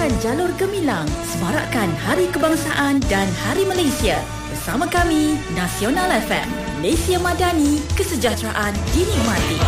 menggalakkan jalur gemilang, semarakkan Hari Kebangsaan dan Hari Malaysia. Bersama kami, Nasional FM, Malaysia Madani, kesejahteraan dinikmati.